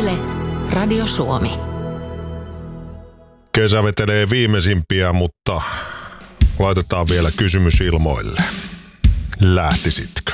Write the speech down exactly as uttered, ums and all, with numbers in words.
Yle, Radio Suomi. Kesä vetelee viimeisimpiä, mutta laitetaan vielä kysymys ilmoille. Lähtisitkö?